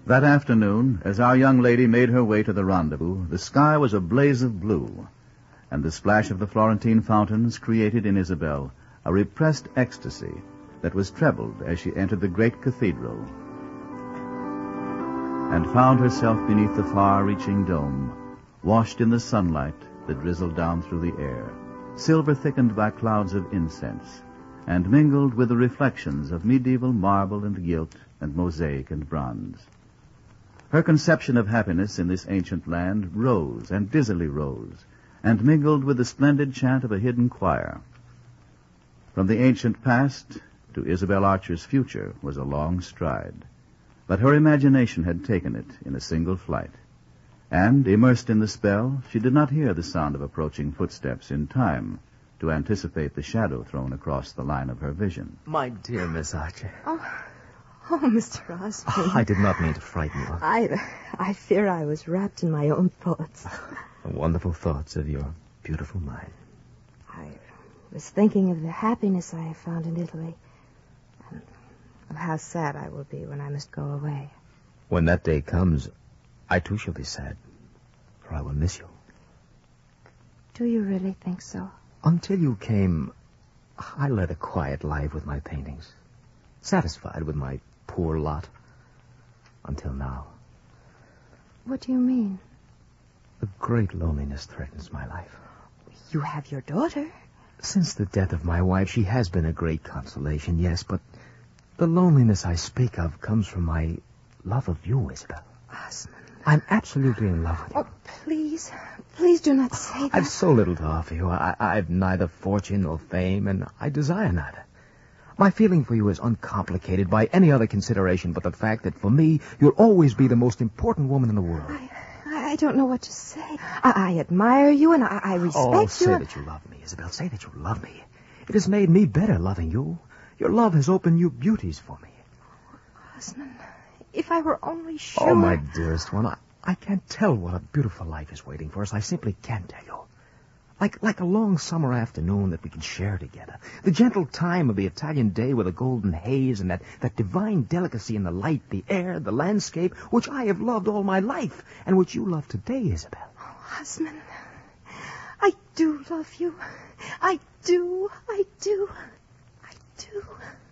That afternoon, as our young lady made her way to the rendezvous, the sky was a blaze of blue, and the splash of the Florentine fountains created in Isabel a repressed ecstasy that was trebled as she entered the great cathedral and found herself beneath the far-reaching dome, washed in the sunlight that drizzled down through the air, silver thickened by clouds of incense, and mingled with the reflections of medieval marble and gilt and mosaic and bronze. Her conception of happiness in this ancient land rose and dizzily rose, and mingled with the splendid chant of a hidden choir. From the ancient past to Isabel Archer's future was a long stride, but her imagination had taken it in a single flight, and, immersed in the spell, she did not hear the sound of approaching footsteps in time to anticipate the shadow thrown across the line of her vision. My dear Miss Archer. Oh, Mr. Osborne. I did not mean to frighten you. I fear I was wrapped in my own thoughts. The wonderful thoughts of your beautiful mind. I was thinking of the happiness I have found in Italy, and of how sad I will be when I must go away. When that day comes, I too shall be sad, for I will miss you. Do you really think so? Until you came, I led a quiet life with my paintings, satisfied with my poor lot. Until now. What do you mean? A great loneliness threatens my life. You have your daughter. Since the death of my wife, she has been a great consolation, yes, but the loneliness I speak of comes from my love of you, Isabel. Osmond. I'm absolutely in love with you. Oh, please do not say that. I've so little to offer you. I've neither fortune nor fame, and I desire neither. My feeling for you is uncomplicated by any other consideration but the fact that for me, you'll always be the most important woman in the world. I don't know what to say. I admire you, and I respect you. Oh, say that you love me, Isabel. Say that you love me. It has made me better loving you. Your love has opened new beauties for me. Osmond, if I were only sure... Oh, my dearest one, I can't tell what a beautiful life is waiting for us. I simply can't tell you. Like a long summer afternoon that we can share together. The gentle time of the Italian day with a golden haze and that divine delicacy in the light, the air, the landscape, which I have loved all my life, and which you love today, Isabel. Oh, Osmond, I do love you. I do.